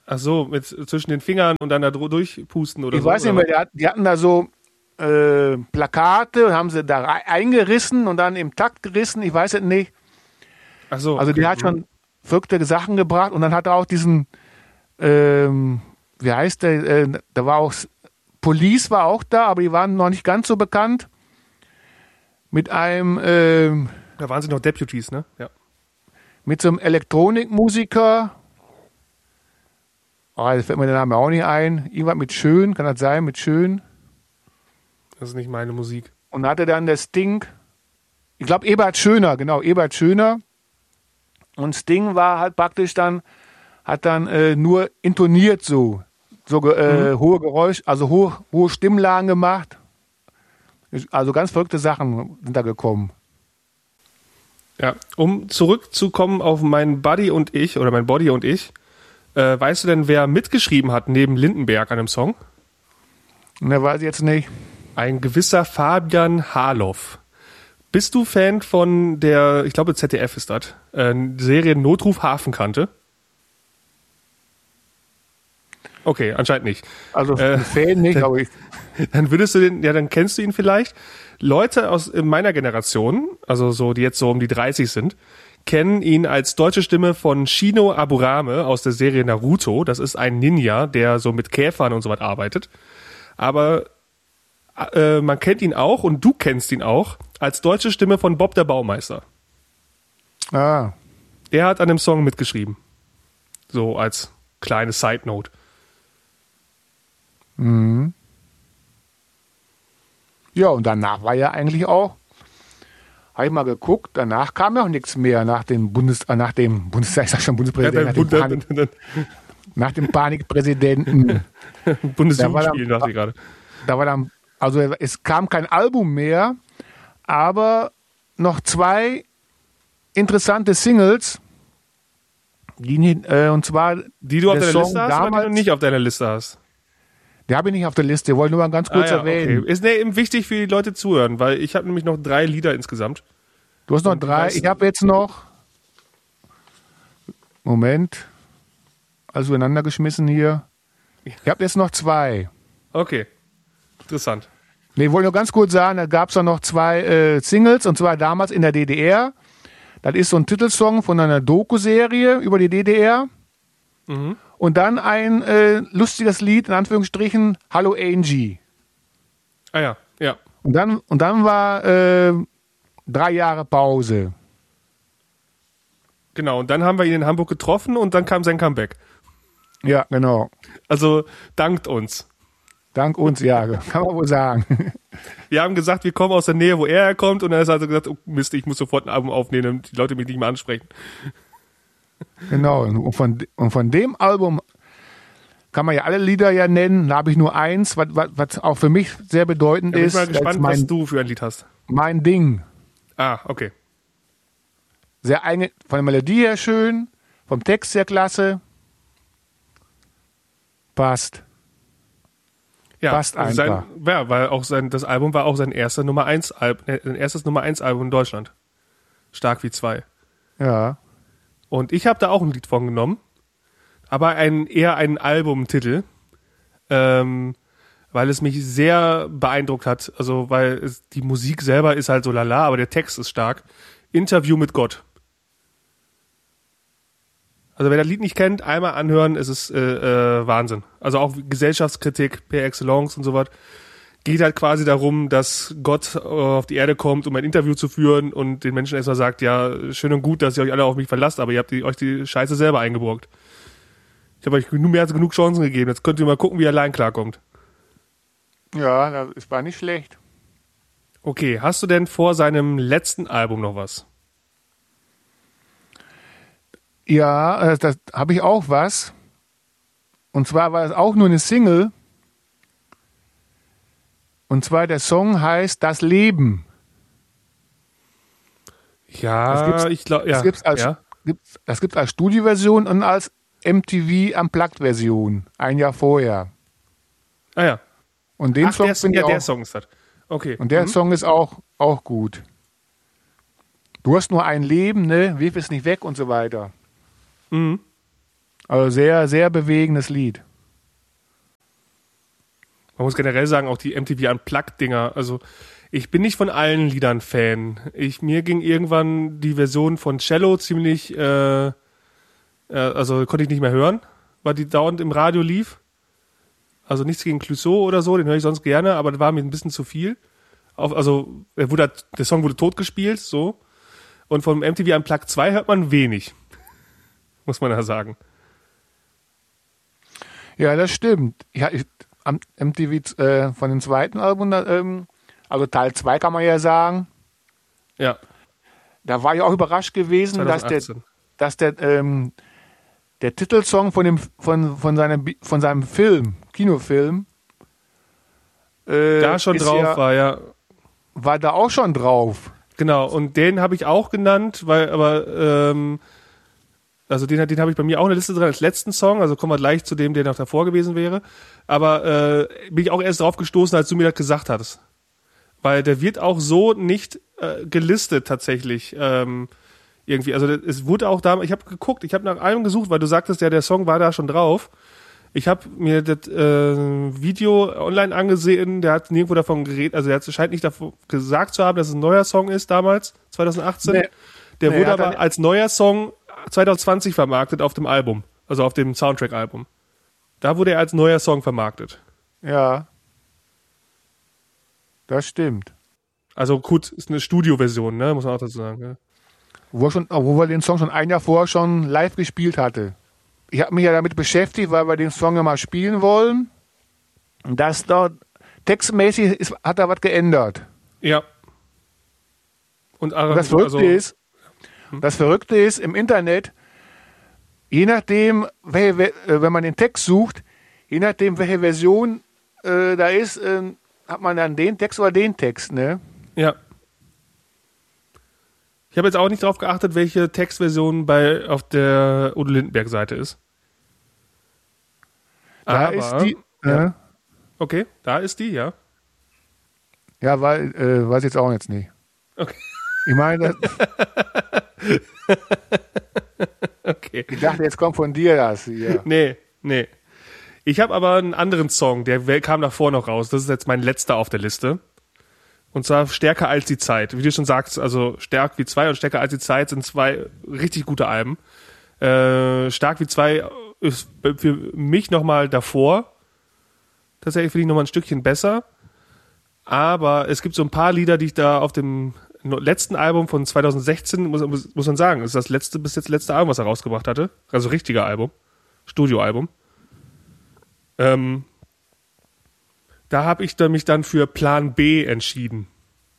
Ach so, mit zwischen den Fingern und dann da dro- durchpusten oder Ich so? weiß nicht oder mehr, die, hat, die hatten da so äh, Plakate, haben sie da rei- eingerissen und dann im Takt gerissen, ich weiß es nicht. was? Ach so. Also okay. die hat schon verrückte Sachen gebracht und dann hat er auch diesen, ähm, wie heißt der, äh, da war auch, Police war auch da, aber die waren noch nicht ganz so bekannt. Mit einem, ähm, Da waren sie noch Deputies, ne? Ja. mit so einem Elektronikmusiker. Oh, jetzt fällt mir der Name auch nicht ein. Irgendwas mit Schön, kann das sein, mit Schön. Das ist nicht meine Musik. Und hatte dann der Sting, ich glaube Ebert Schöner, genau, Ebert Schöner. Und Sting war halt praktisch dann, hat dann äh, nur intoniert so, so äh, mhm. hohe Geräusche, also hohe, hohe Stimmlagen gemacht. Also ganz verrückte Sachen sind da gekommen. Ja, um zurückzukommen auf meinen Buddy und ich, oder mein Body und ich, äh, weißt du denn, wer mitgeschrieben hat neben Lindenberg an einem Song? Ne, weiß ich jetzt nicht. Ein gewisser Fabian Harloff. Bist du Fan von der, ich glaube Z D F ist das, äh, Serie Notruf Hafenkante? Okay, anscheinend nicht. Also Äh, Fan nicht, dann, aber ich. Dann würdest du den, ja, dann kennst du ihn vielleicht. Leute aus meiner Generation, also so, die jetzt so um die dreißig sind, kennen ihn als deutsche Stimme von Shino Aburame aus der Serie Naruto. Das ist ein Ninja, der so mit Käfern und so was arbeitet. Aber äh, man kennt ihn auch, und du kennst ihn auch, als deutsche Stimme von Bob der Baumeister. Ah. Der hat an dem Song mitgeschrieben. So als kleine Side-Note. Mhm. Ja, und danach war ja eigentlich auch, habe ich mal geguckt, danach kam ja auch nichts mehr nach dem Bundes, äh, nach dem Bundestag, ich sag schon Bundespräsident, Ja, nach, dem Panik, nach dem Panikpräsidenten. Bundesjugendspiel, dachte ich gerade. Da war dann, also es kam kein Album mehr, aber noch zwei interessante Singles, die nicht, äh, und zwar die du auf deiner Song Liste hast, damals, oder die du nicht auf deiner Liste hast? Die habe ich nicht auf der Liste, wollte nur mal ganz kurz ah, ja, erwähnen. Okay. Ist ne, eben wichtig für die Leute zuhören, weil ich habe nämlich noch drei Lieder insgesamt. Du hast noch Und drei, ich habe jetzt noch, Moment, also ineinander geschmissen hier. Ich habe jetzt noch zwei. Okay, interessant. Nee, ich wollte nur ganz kurz sagen, da gab es noch zwei äh, Singles, und zwar damals in der D D R. Das ist so ein Titelsong von einer Doku-Serie über die D D R. Mhm. Und dann ein äh, lustiges Lied, in Anführungsstrichen, Hallo Angie. Ah ja, ja. Und dann, und dann war äh, drei Jahre Pause. Genau, und dann haben wir ihn in Hamburg getroffen und dann kam sein Comeback. Ja, genau. Also dankt uns. Dank uns, ja, kann man wohl sagen. Wir haben gesagt, wir kommen aus der Nähe, wo er herkommt, und dann ist er also gesagt, oh Mist, ich muss sofort ein Album aufnehmen, damit die Leute mich nicht mehr ansprechen. Genau, und von, und von dem Album kann man ja alle Lieder ja nennen. Da habe ich nur eins, was, was, was auch für mich sehr bedeutend Ja, bin ist. ich mal gespannt, mein, was du für ein Lied hast. Mein Ding. Ah, okay. Sehr eigen, von der Melodie her schön, vom Text sehr klasse. Passt. Ja, Passt also einfach. sein, ja, weil auch sein, das Album war auch sein erster Nummer eins Album, äh, sein erstes Nummer eins Album in Deutschland. Stark wie zwei. Ja. Und ich habe da auch ein Lied von genommen, aber ein, eher einen Albumtitel, ähm, weil es mich sehr beeindruckt hat. Also, weil es, die Musik selber ist halt so lala, aber der Text ist stark. Interview mit Gott. Also wer das Lied nicht kennt, einmal anhören, es ist äh, äh, Wahnsinn. Also auch Gesellschaftskritik per Excellence und so was. Geht halt quasi darum, dass Gott äh, auf die Erde kommt, um ein Interview zu führen und den Menschen erstmal sagt, ja, schön und gut, dass ihr euch alle auf mich verlasst, aber ihr habt die, euch die Scheiße selber eingebrockt. Ich habe euch nur mehr als genug Chancen gegeben. Jetzt könnt ihr mal gucken, wie ihr allein klarkommt. Ja, das war nicht schlecht. Okay, hast du denn vor seinem letzten Album noch was? Ja, äh, das habe ich auch was. Und zwar war es auch nur eine Single. Und zwar der Song heißt Das Leben. Ja, ich glaube, ja. Das gibt es als, ja. gibt's, das gibt's als Studioversion und als M T V Unplugged-Version. Ein Jahr vorher. Ah ja. Und den Ach, Song der, finde ja, ich der auch, Song ist das. Okay. und der mhm. Song ist auch, auch gut. Du hast nur ein Leben, ne? Wirf es nicht weg und so weiter. Mhm. Also sehr, sehr bewegendes Lied. Man muss generell sagen, auch die M T V Unplugged-Dinger, also ich bin nicht von allen Liedern Fan. Ich, mir ging irgendwann die Version von Cello ziemlich, äh, äh, also konnte ich nicht mehr hören, weil die dauernd im Radio lief. Also nichts gegen Clouseau oder so, den höre ich sonst gerne, aber das war mir ein bisschen zu viel. Auf, also er wurde, der Song wurde totgespielt, so. Und vom M T V Unplugged zwei hört man wenig, muss man ja sagen. Ja, das stimmt. Ja, ich, am M T V äh, von dem zweiten Album, ähm, also Teil zwei kann man ja sagen. Ja. Da war ich auch überrascht gewesen, dass der, dass der, ähm, der Titelsong von dem, von, von seinem, von seinem Film, Kinofilm, äh, da schon drauf ja, war, ja. War da auch schon drauf. Genau, und den habe ich auch genannt, weil, aber, ähm, also den, den habe ich bei mir auch in der Liste drin als letzten Song, also kommen wir gleich zu dem, der noch davor gewesen wäre. Aber äh, bin ich auch erst drauf gestoßen, als du mir das gesagt hattest. Weil der wird auch so nicht äh, gelistet tatsächlich. Ähm, irgendwie, also es wurde auch da, ich habe geguckt, ich habe nach allem gesucht, weil du sagtest ja, der Song war da schon drauf. Ich habe mir das äh, Video online angesehen, der hat nirgendwo davon geredet, also der hat, scheint nicht davon gesagt zu haben, dass es ein neuer Song ist damals, zwanzig achtzehn. Nee. Der nee, wurde aber als neuer Song zwanzig zwanzig vermarktet auf dem Album, also auf dem Soundtrack-Album. Da wurde er als neuer Song vermarktet. Ja. Das stimmt. Also gut, ist eine Studioversion, ne, muss man auch dazu sagen. Ja. Wo, schon, wo wir den Song schon ein Jahr vorher schon live gespielt hatte. Ich habe mich ja damit beschäftigt, weil wir den Song ja mal spielen wollen. Und das dort textmäßig ist, hat da was geändert. Ja. Und, Und das Verrückte also, ist, hm? das Verrückte ist im Internet, je nachdem, welche, wenn man den Text sucht, je nachdem, welche Version äh, da ist, äh, hat man dann den Text oder den Text, ne? Ja. Ich habe jetzt auch nicht darauf geachtet, welche Textversion bei auf der Udo Lindenberg-Seite ist. Da Aber, ist die. Ja. Äh, okay, da ist die, ja. Ja, weil, äh, weiß jetzt auch jetzt nicht. Okay. Ich meine, okay. Ich dachte, jetzt kommt von dir das hier. Nee, nee. Ich habe aber einen anderen Song, der kam davor noch raus. Das ist jetzt mein letzter auf der Liste. Und zwar Stärker als die Zeit. Wie du schon sagst, also Stark wie zwei und Stärker als die Zeit sind zwei richtig gute Alben. Äh, Stark wie zwei ist für mich nochmal davor. Tatsächlich finde ich nochmal ein Stückchen besser. Aber es gibt so ein paar Lieder, die ich da auf dem letzten Album von zwanzig sechzehn, muss, muss, muss man sagen, ist das letzte, bis jetzt letzte Album, was er rausgebracht hatte. Also richtiger Album. Studioalbum. Ähm, da habe ich dann mich dann für Plan B entschieden.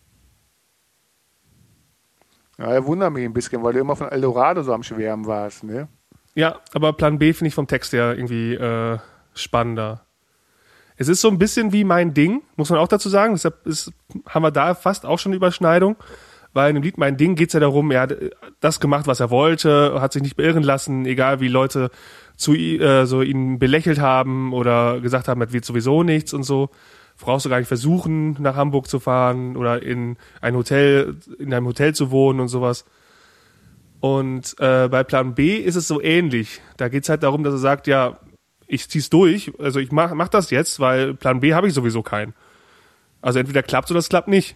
Ja, er wundert mich ein bisschen, weil du immer von Eldorado so am Schwärmen warst, ne? Ja, aber Plan B finde ich vom Text her irgendwie äh, spannender. Es ist so ein bisschen wie Mein Ding, muss man auch dazu sagen. Deshalb ist, haben wir da fast auch schon eine Überschneidung. Weil in dem Lied Mein Ding geht es ja darum, er hat das gemacht, was er wollte, hat sich nicht beirren lassen, egal wie Leute zu äh, so ihn belächelt haben oder gesagt haben, das wird sowieso nichts und so. Brauchst du gar nicht versuchen, nach Hamburg zu fahren oder in ein Hotel, in einem Hotel zu wohnen und sowas. Und äh, bei Plan B ist es so ähnlich. Da geht es halt darum, dass er sagt, ja, ich zieh's durch, also ich mach, mach das jetzt, weil Plan B habe ich sowieso keinen. Also entweder klappt oder es klappt nicht.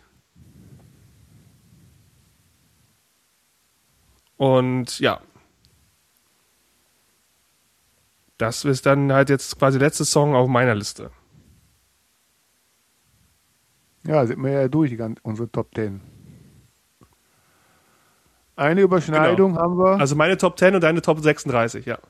Und ja. Das ist dann halt jetzt quasi der letzte Song auf meiner Liste. Ja, sind wir ja durch, die ganze, unsere Top Ten. Eine Überschneidung genau. haben wir. Also meine Top Ten und deine Top sechsunddreißig, ja.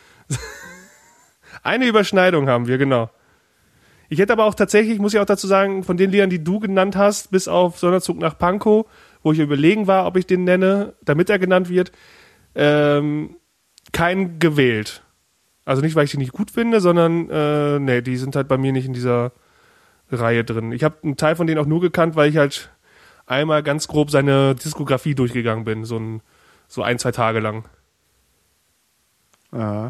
Eine Überschneidung haben wir, genau. Ich hätte aber auch tatsächlich, muss ich auch dazu sagen, von den Liedern, die du genannt hast, bis auf Sonderzug nach Pankow, wo ich überlegen war, ob ich den nenne, damit er genannt wird, ähm, keinen gewählt. Also nicht, weil ich die nicht gut finde, sondern äh, nee, die sind halt bei mir nicht in dieser Reihe drin. Ich habe einen Teil von denen auch nur gekannt, weil ich halt einmal ganz grob seine Diskografie durchgegangen bin, so ein, so ein, zwei Tage lang. Aha.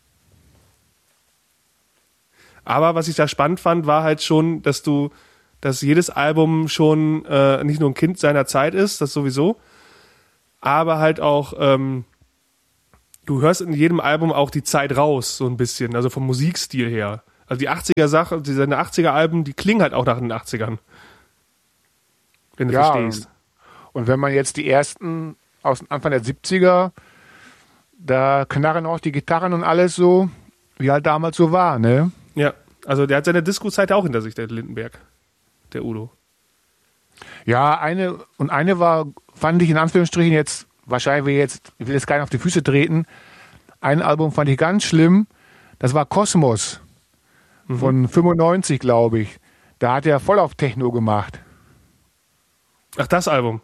Aber was ich da spannend fand, war halt schon, dass du, dass jedes Album schon äh, nicht nur ein Kind seiner Zeit ist, das sowieso, aber halt auch ähm, du hörst in jedem Album auch die Zeit raus, so ein bisschen, also vom Musikstil her. Also die achtziger-Sache, seine achtziger-Alben, die klingen halt auch nach den achtzigern. Wenn du Ja, verstehst. Und wenn man jetzt die ersten aus Anfang der siebziger, da knarren auch die Gitarren und alles so, wie halt damals so war, ne? Ja, also der hat seine Disco-Zeit auch hinter sich, der Lindenberg, der Udo. Ja, eine, und eine war, fand ich in Anführungsstrichen jetzt, wahrscheinlich will jetzt, ich will jetzt keinen auf die Füße treten, ein Album fand ich ganz schlimm, das war Kosmos Mhm. von fünfundneunzig, glaube ich. Da hat er voll auf Techno gemacht. Ach, das Album.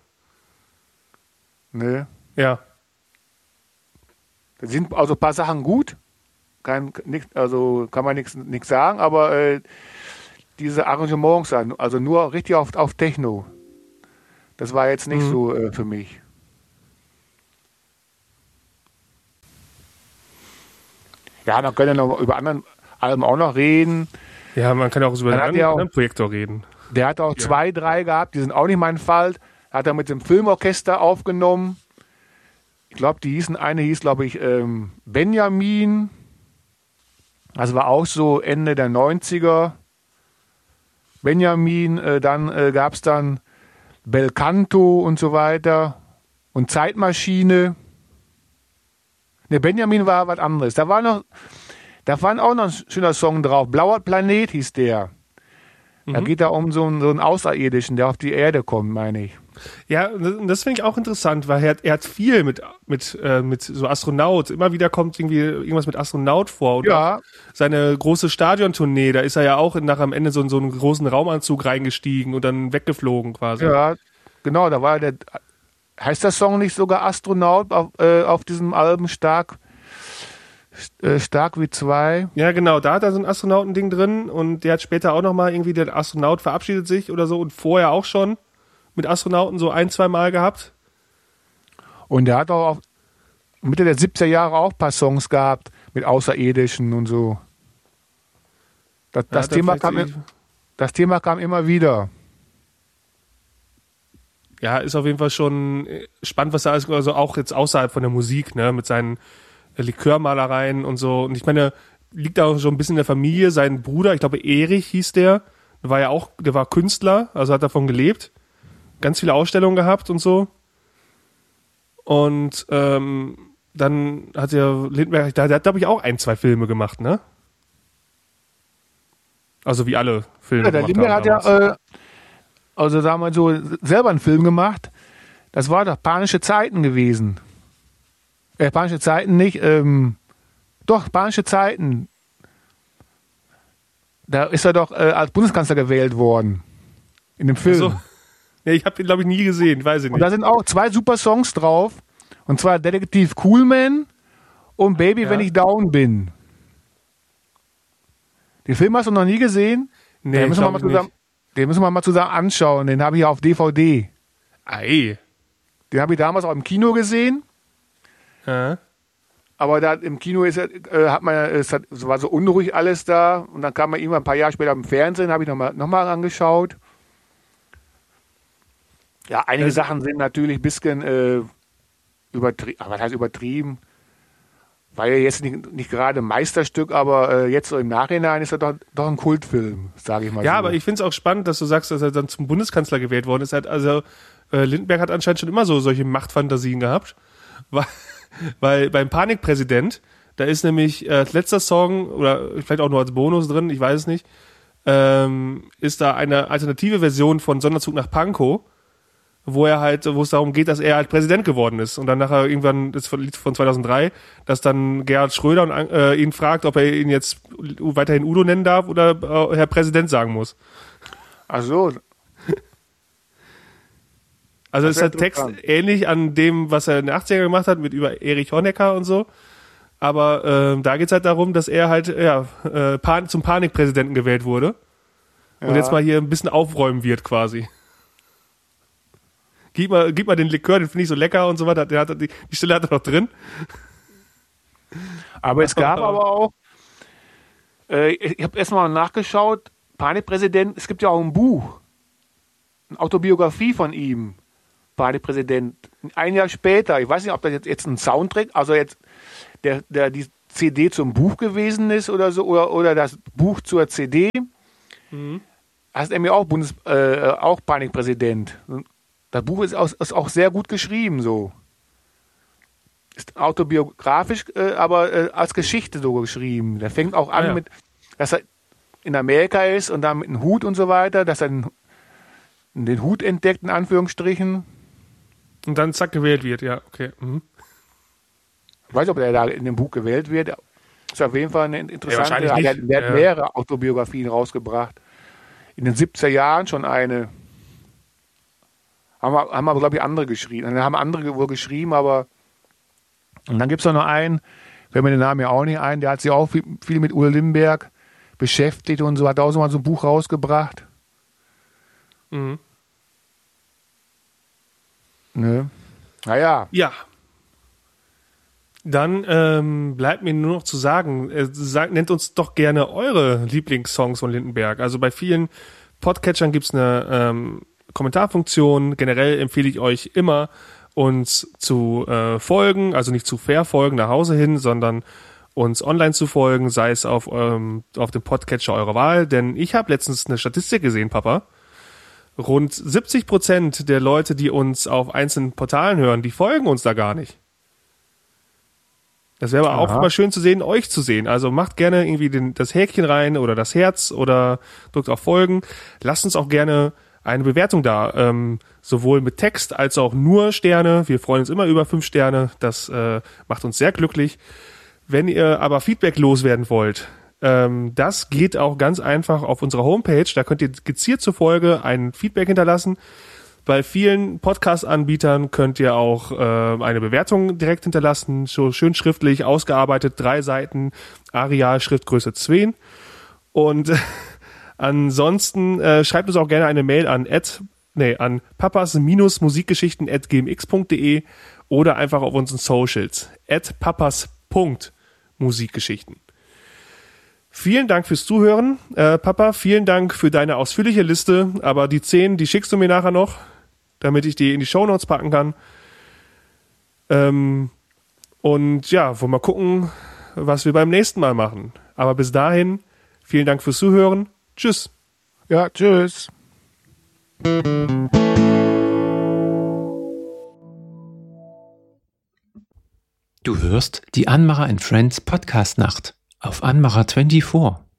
Ne? Ja. Da sind also ein paar Sachen gut, Kein, nix, also kann man nichts sagen, aber äh, diese Arrangements, also nur richtig auf, auf Techno, das war jetzt nicht Mhm. so äh, für mich. Ja, man könnte noch über anderen Alben auch noch reden. Ja, man kann ja auch über Dann einen hat er auch- anderen Projektor reden. Der hat auch zwei, drei gehabt, die sind auch nicht mein Fall. Hat er mit dem Filmorchester aufgenommen. Ich glaube, die hießen, eine hieß, glaube ich, ähm, Benjamin. Das war auch so Ende der neunziger. Benjamin, äh, dann äh, gab es dann Belcanto und so weiter. Und Zeitmaschine. Ne, Benjamin war was anderes. Da war noch, da war auch noch ein schöner Song drauf. Blauer Planet hieß der. Da Mhm. geht da um so einen, so einen Außerirdischen, der auf die Erde kommt, meine ich. Ja, das das finde ich auch interessant, weil er hat, er hat viel mit, mit, äh, mit so Astronaut. Immer wieder kommt irgendwie irgendwas mit Astronaut vor. Und Ja. auch seine große Stadiontournee, da ist er ja auch nach am Ende so in so einen großen Raumanzug reingestiegen und dann weggeflogen quasi. Ja, genau, da war der. Heißt der Song nicht sogar Astronaut auf, äh, auf diesem Album Stark, äh, stark wie zwei? Ja, genau, da hat er so ein Astronautending drin und der hat später auch nochmal irgendwie, der Astronaut verabschiedet sich oder so und vorher auch schon mit Astronauten so ein, zwei Mal gehabt. Und der hat auch auf Mitte der siebziger Jahre auch ein paar Songs gehabt mit Außerirdischen und so. Das, Da das, hat er Thema, vielleicht kam, so- das Thema kam immer wieder. Ja, ist auf jeden Fall schon äh, spannend, was er alles, also auch jetzt außerhalb von der Musik, ne, mit seinen äh, Likörmalereien und so. Und ich meine, liegt da auch schon ein bisschen in der Familie. Sein Bruder, ich glaube Erich hieß der, der war ja auch, der war Künstler, also hat davon gelebt. Ganz viele Ausstellungen gehabt und so. Und ähm, dann hat der Lindenberg, der, der hat, glaube ich, auch ein, zwei Filme gemacht, ne? Also wie alle Filme Ja, der gemacht Lindbergh haben hat ja, damals. äh, also sagen wir so, selber einen Film gemacht. Das war doch Panische Zeiten gewesen. Äh, Panische Zeiten nicht, ähm, doch, Panische Zeiten. Da ist er doch äh, als Bundeskanzler gewählt worden. In dem Film. So. Ja, ich habe den, glaube ich, nie gesehen, weiß ich Und da nicht. sind auch zwei super Songs drauf. Und zwar Detektiv Coolman und Baby, Ja. wenn ich down bin. Den Film hast du noch nie gesehen? Nee, den, müssen wir glaub mal ich nicht. zusammen, den müssen wir mal zusammen anschauen. Den habe ich auf D V D. Ei. Den habe ich damals auch im Kino gesehen. Ja. Aber da im Kino ist, äh, hat man, es hat, es war so unruhig alles da. Und dann kam man irgendwann ein paar Jahre später im Fernsehen, habe ich nochmal noch mal angeschaut. Ja, einige Das- Sachen sind natürlich ein bisschen äh, übertrieben. Was heißt übertrieben? War ja jetzt nicht, nicht gerade ein Meisterstück, aber äh, jetzt so im Nachhinein ist er doch, doch ein Kultfilm, sage ich mal Ja, so. aber ich finde es auch spannend, dass du sagst, dass er dann zum Bundeskanzler gewählt worden ist. Er hat also äh, Lindenberg hat anscheinend schon immer so solche Machtfantasien gehabt, weil, weil beim Panikpräsident, da ist nämlich äh, als letzter Song oder vielleicht auch nur als Bonus drin, ich weiß es nicht, ähm, ist da eine alternative Version von Sonderzug nach Pankow, wo er halt, wo es darum geht, dass er halt Präsident geworden ist und dann nachher irgendwann, das Lied von zweitausenddrei, dass dann Gerhard Schröder und, äh, ihn fragt, ob er ihn jetzt weiterhin Udo nennen darf oder äh, Herr Präsident sagen muss. Ach so, Also Das ist ist der Text interessant. ähnlich an dem, was er in den achtziger gemacht hat, mit über Erich Honecker und so. Aber ähm, da geht's halt darum, dass er halt ja, äh, Pan zum Panikpräsidenten gewählt wurde und Ja. jetzt mal hier ein bisschen aufräumen wird quasi. Gib mal, gib mal den Likör, den finde ich so lecker und so weiter. Der hat, die, die Stelle hat er noch drin. aber es gab aber auch, äh, ich habe erstmal nachgeschaut, Panikpräsident, es gibt ja auch ein Buch, eine Autobiografie von ihm. Panikpräsident. Ein Jahr später, ich weiß nicht, ob das jetzt, jetzt ein Soundtrack, also jetzt der, der die C D zum Buch gewesen ist oder so, oder, oder das Buch zur C D, mhm. heißt er mir auch Bundes, äh, auch Panikpräsident. Das Buch ist auch, ist auch sehr gut geschrieben, so. Ist autobiografisch, äh, aber äh, als Geschichte so geschrieben. Der fängt auch an ja. mit, dass er in Amerika ist und dann mit einem Hut und so weiter, dass er den, den Hut entdeckt, in Anführungsstrichen. Und dann zack gewählt wird, ja, okay. Mhm. Ich weiß nicht, ob er da in dem Buch gewählt wird. Ist auf jeden Fall eine interessante. Ja, der, der hat ja. mehrere Autobiografien rausgebracht. In den siebziger Jahren schon eine. Haben wir, haben aber, glaube ich, andere geschrieben. Dann haben andere wohl geschrieben, aber. Und dann gibt es noch einen, fällt mir den Namen ja auch nicht ein, der hat sich auch viel, viel mit Uwe Lindenberg beschäftigt und so, hat auch so mal so ein Buch rausgebracht. Mhm. Ne? Naja. Ja. Dann ähm, bleibt mir nur noch zu sagen, äh, sagt, nennt uns doch gerne eure Lieblingssongs von Lindenberg. Also bei vielen Podcatchern gibt es eine ähm, Kommentarfunktion. Generell empfehle ich euch immer, uns zu äh, folgen, also nicht zu verfolgen nach Hause hin, sondern uns online zu folgen, sei es auf, ähm, auf dem Podcatcher eurer Wahl. Denn ich habe letztens eine Statistik gesehen, Papa. Rund siebzig Prozent der Leute, die uns auf einzelnen Portalen hören, die folgen uns da gar nicht. Das wäre aber Aha. auch mal schön zu sehen, euch zu sehen. Also macht gerne irgendwie den, das Häkchen rein oder das Herz oder drückt auf Folgen. Lasst uns auch gerne eine Bewertung da, ähm, sowohl mit Text als auch nur Sterne. Wir freuen uns immer über fünf Sterne. Das äh, macht uns sehr glücklich. Wenn ihr aber Feedback loswerden wollt, ähm, das geht auch ganz einfach auf unserer Homepage. Da könnt ihr gezielt zur Folge ein Feedback hinterlassen. Bei vielen Podcast-Anbietern könnt ihr auch äh, eine Bewertung direkt hinterlassen, so schön schriftlich, ausgearbeitet, drei Seiten, Arial, Schriftgröße zwei. Und äh, ansonsten äh, schreibt uns auch gerne eine Mail an at, nee, an papas-musikgeschichten at gmx punkt de oder einfach auf unseren Socials at papas.musikgeschichten. Vielen Dank fürs Zuhören. Äh, Papa, vielen Dank für deine ausführliche Liste, aber die zehn, die schickst du mir nachher noch, damit ich die in die Shownotes packen kann. Ähm, und ja, wollen wir mal gucken, was wir beim nächsten Mal machen. Aber bis dahin, vielen Dank fürs Zuhören. Tschüss. Ja, tschüss. Du hörst die Anmacher and Friends Podcast Nacht auf Anmacher vierundzwanzig.